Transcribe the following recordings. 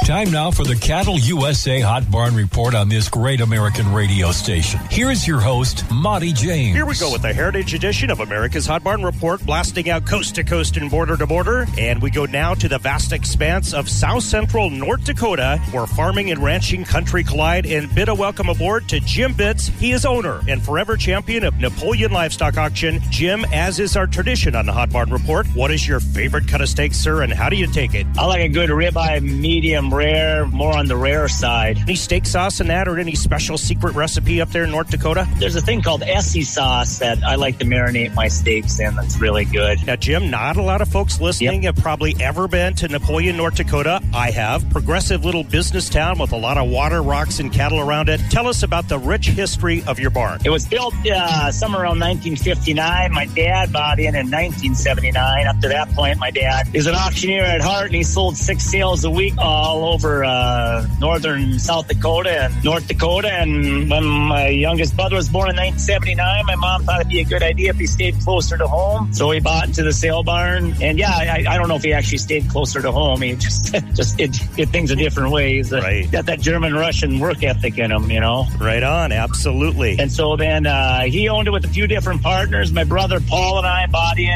Time now for the Cattle USA Hot Barn Report on this great American radio station. Here is your host, Monty James. Here we go with the Heritage Edition of America's Hot Barn Report, blasting out coast to coast and border to border. And we go now to the vast expanse of South Central North Dakota, where farming and ranching country collide. And bid a welcome aboard to Jim Bitts. He is owner and forever champion of Napoleon Livestock Auction. Jim, as is our tradition on the Hot Barn Report, what is your favorite cut of steak, sir, and how do you take it? I like a good ribeye, medium rare, more on the rare side. Any steak sauce in that or any special secret recipe up there in North Dakota? There's a thing called Essie sauce that I like to marinate my steaks in. That's really good. Now, Jim, not a lot of folks listening have probably ever been to Napoleon, North Dakota. I have. Progressive little business town with a lot of water, rocks, and cattle around it. Tell us about the rich history of your barn. It was built somewhere around 1959. My dad bought in 1979. Up to that point, my dad is an auctioneer at heart, and he sold 6 sales a week all over northern South Dakota and North Dakota. And when my youngest brother was born in 1979, my mom thought it'd be a good idea if he stayed closer to home. So he bought into the sale barn. And yeah, I don't know if he actually stayed closer to home. He just did things a different ways. Right. Got that German-Russian work ethic in him, you know. Right on, absolutely. And so then he owned it with a few different partners. My brother Paul and I bought in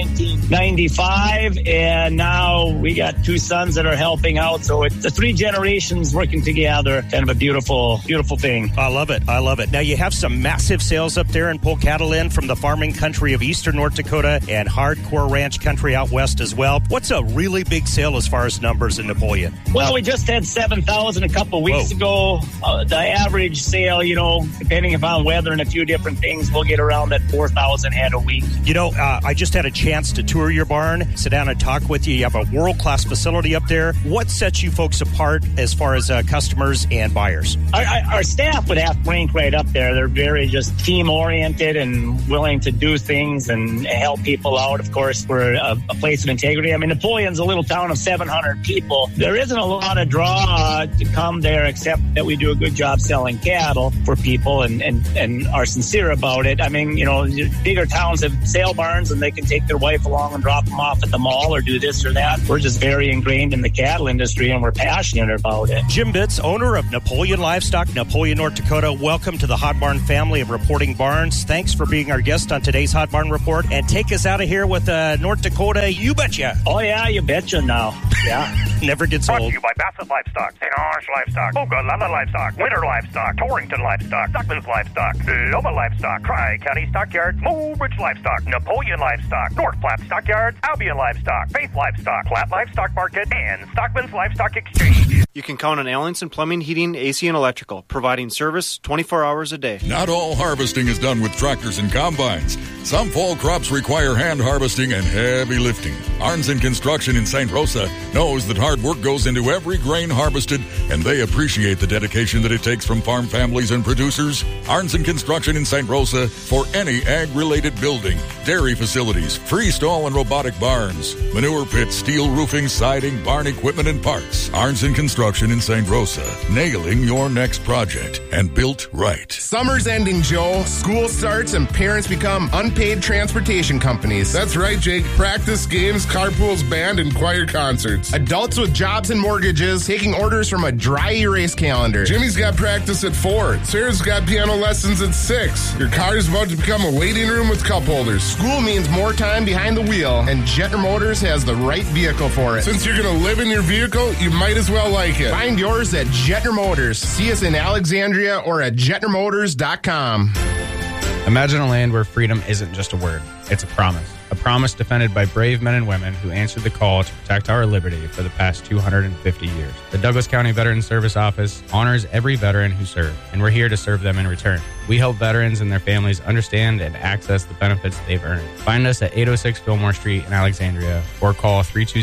1995, and now we got 2 sons that are helping out. So it's the 3 generations working together. Kind of a beautiful, beautiful thing. I love it. I love it. Now, you have some massive sales up there and pull cattle in from the farming country of eastern North Dakota and hardcore ranch country out west as well. What's a really big sale as far as numbers in Napoleon? Well, we just had 7,000 a couple weeks ago. The average sale, you know, depending upon weather and a few different things, we'll get around that 4,000 head a week. You know, I just had a chance to tour your barn, sit down and talk with you. You have a world-class facility up there. What sets you folks apart as far as customers and buyers? Our staff would have to rank right up there. They're very just team-oriented and willing to do things and help people out. Of course, we're a place of integrity. I mean, Napoleon's a little town of 700 people. There isn't a lot of draw to come there except that we do a good job selling cattle for people and are sincere about it. I mean, you know, bigger towns have sale barns and they can take their wife along and drop them off at the mall or do this or that. We're just very ingrained in the cattle industry and we're passionate about it. Jim Bitts, owner of Napoleon Livestock, Napoleon, North Dakota. Welcome to the Hot Barn family of reporting barns. Thanks for being our guest on today's Hot Barn Report. And take us out of here with North Dakota, you betcha. Oh, yeah, you betcha now. Yeah. Never gets Brought old. to you by Bassett Livestock, St. Orange Livestock, Ogallala Livestock, Winter Livestock, Torrington Livestock, Stockman's Livestock, Loma Livestock, Tri-County Stockyards, Mobridge Livestock, Napoleon Livestock, North Platte Stockyards, Albion Livestock, Faith Livestock, Platte Livestock Market, and Stockman's Livestock Exchange. You can count on Allenson Plumbing, Heating, AC, and Electrical, providing service 24 hours a day. Not all harvesting is done with tractors and combines. Some fall crops require hand harvesting and heavy lifting. Arnson Construction in St. Rosa knows that hard work goes into every grain harvested, and they appreciate the dedication that it takes from farm families and producers. Arnson Construction in St. Rosa for any ag-related building, dairy facilities, freestall and robotic barns, manure pits, steel roofing, siding, barn equipment, and parts. Arnson Construction in St. Rosa, nailing your next project and built right. Summer's ending, Joe. School starts and parents become unpaid transportation companies. That's right, Jake. Practice games, carpools, band, and choir concerts. Adults with jobs and mortgages taking orders from a dry erase calendar. Jimmy's got practice at 4. Sarah's got piano lessons at 6. Your car's about to become a waiting room with cup holders. School means more time behind the wheel, and Jettner Motors has the right vehicle for it. Since you're going to live in your vehicle, you might as well like it. Find yours at Jettner Motors. See us in Alexandria or at JettnerMotors.com. Imagine a land where freedom isn't just a word, it's a promise. A promise defended by brave men and women who answered the call to protect our liberty for the past 250 years. The Douglas County Veterans Service Office honors every veteran who served, and we're here to serve them in return. We help veterans and their families understand and access the benefits they've earned. Find us at 806 Fillmore Street in Alexandria or call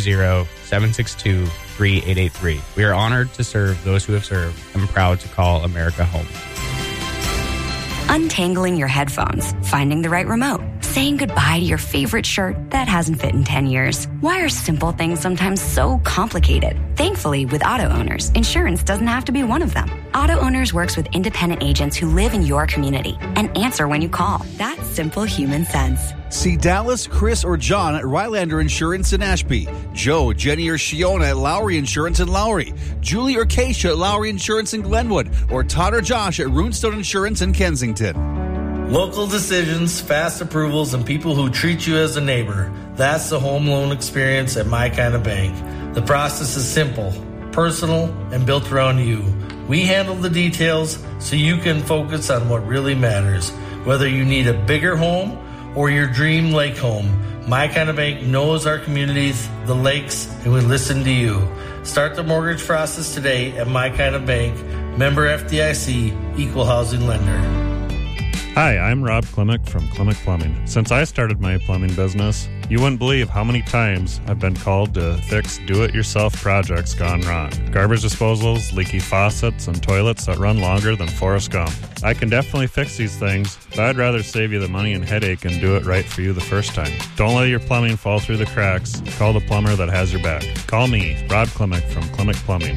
320-762-3883. We are honored to serve those who have served and proud to call America home. Untangling your headphones, finding the right remote, Saying goodbye to your favorite shirt that hasn't fit in 10 years. Why are simple things sometimes so complicated? Thankfully, with Auto Owners, insurance doesn't have to be one of them. Auto Owners works with independent agents who live in your community and answer when you call. That's simple human sense. See Dallas, Chris, or John at Rylander Insurance in Ashby. Joe, Jenny, or Shiona at Lowry Insurance in Lowry. Julie or Keisha at Lowry Insurance in Glenwood. Or Todd or Josh at Runestone Insurance in Kensington. Local decisions, fast approvals, and people who treat you as a neighbor. That's the home loan experience at My Kind of Bank. The process is simple, personal, and built around you. We handle the details so you can focus on what really matters. Whether you need a bigger home or your dream lake home, My Kind of Bank knows our communities, the lakes, and we listen to you. Start the mortgage process today at My Kind of Bank. Member FDIC, Equal Housing Lender. Hi, I'm Rob Klimek from Klimek Plumbing. Since I started my plumbing business, you wouldn't believe how many times I've been called to fix do-it-yourself projects gone wrong. Garbage disposals, leaky faucets, and toilets that run longer than Forrest Gump. I can definitely fix these things, but I'd rather save you the money and headache and do it right for you the first time. Don't let your plumbing fall through the cracks. Call the plumber that has your back. Call me, Rob Klimek from Klimek Plumbing,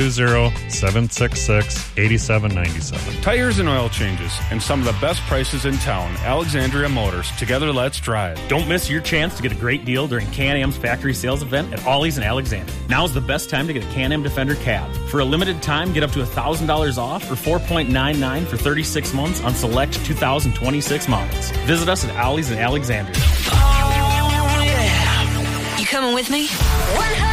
320-766-8797. Tires and oil changes, and some of the best prices in town. Alexandria Motors. Together, let's drive. Don't miss your chance to get a great deal during Can-Am's factory sales event at Ollie's in Alexandria. Now's the best time to get a Can-Am Defender cab. For a limited time, get up to $1,000 off or $4.99 for 36 months on select 2026 models. Visit us at Ollie's in Alexandria. Oh, yeah. You coming with me? 100.